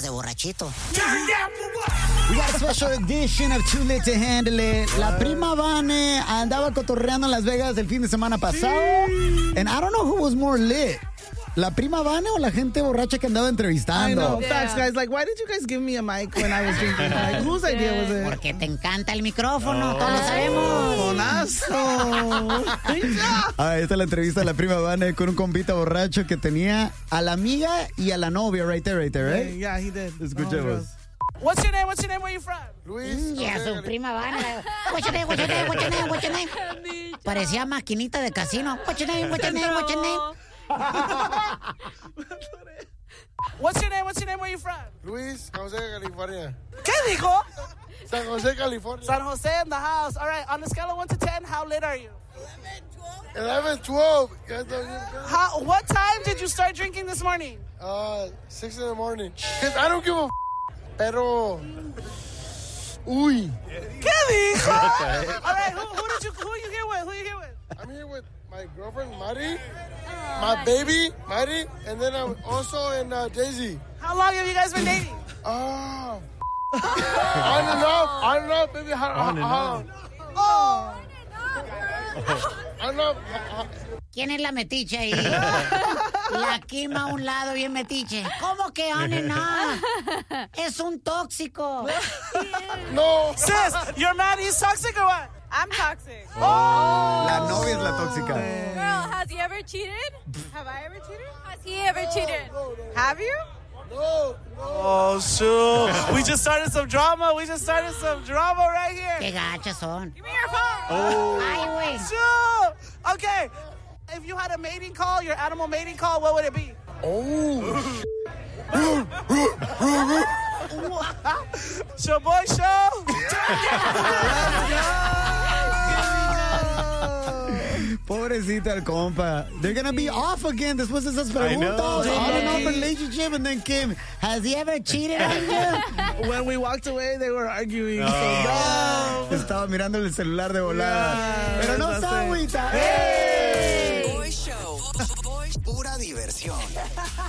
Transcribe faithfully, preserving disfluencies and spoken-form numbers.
de borrachito. We got a special edition of Too Lit to Handle It. La prima Vane andaba cotorreando en Las Vegas el fin de semana pasado. And I don't know who was more lit. ¿La prima Vane o la gente borracha que andaba entrevistando? I know. Yeah. Facts, guys. Like, why did you guys give me a mic when I was drinking? Like, whose idea was it? Porque te encanta el micrófono, Oh. todos lo sabemos. Bonazo. Ah, esta es la entrevista de la prima Vane con un compita borracho que tenía a la amiga y a la novia. Right there, right there, right? Yeah, he did. Escuchemos. What's your name? What's your name? Where you from? Luis. Y a su prima Vane. What's your name, what's your name, what's your name, what's your name? Parecía maquinita de casino. What's your name, what's your name, what's your name? What's your name? What's your name? Where you from? Luis, San Jose, California. ¿Qué dijo? San Jose, California. San Jose in the house. All right. On a scale of one to ten, how lit are you? eleven, twelve. How? What time did you start drinking this morning? Uh, six in the morning. Cause I don't give a f- pero. Uy. ¿Qué dijo? All right. Who, who did you? Who are you here with? Who are you here with? I'm here with my girlfriend, Mari, my baby, Mari, and then I'm also in uh, Daisy. How long have you guys been dating? Oh. on and off, on and off, baby. How, On and how, off. Oh. on and off. ¿Quién es la metiche ahí? La Kim a un lado bien metiche. ¿Cómo que on and off? Es un tóxico. No. Sis, your man is toxic or what? I'm toxic. La novia es la tóxica. Girl, has he ever cheated? Have I ever cheated? Has he ever cheated? Have you? No. Oh, shoot. We just started some drama. We just started some drama right here. Qué gachas son. Give me your phone. Oh. Ay, güey. Shoot. Okay. If you had a mating call, your animal mating call, what would it be? Oh. Show boy show. Pobrecita el compa. They're gonna be off again después de esas I know. preguntas. On and off Sí. relationship. And then Kim, has he ever cheated on you? When we walked away, they were arguing. Oh. So no. Estaba mirando el celular de volada. Yeah, Pero no that's está it. agüita. ¡Hey!